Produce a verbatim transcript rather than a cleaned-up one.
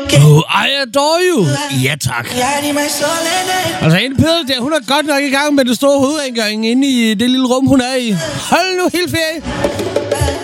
Oh, I adore you. Ja, tak. Altså, en Peder der, hun er godt nok i gang med det store hovedindgang inde i det lille rum, hun er i. Hold nu helt ferie.